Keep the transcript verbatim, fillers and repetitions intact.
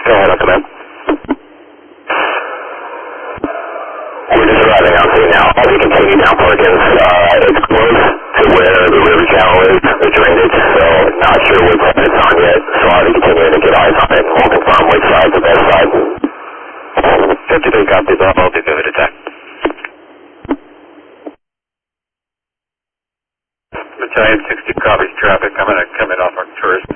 Go ahead, I'll come in. We're just arriving out there now. As you continue down Perkins, uh, it's close to where the river channel is, the drainage, so not sure which side it's on yet. So I'll be continuing to get eyes on it and we'll confirm which side is the best side. fifty-three copies, I'll hold the vivid attack. Battalion sixty copies, traffic coming, coming off our tourist.